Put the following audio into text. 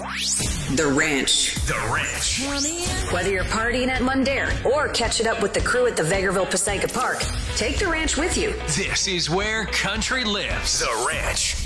The Ranch. The Ranch. Whether you're partying at Mundare or catching up with the crew at the Vegreville Passaica Park, take The Ranch with you. This is where country lives. The Ranch.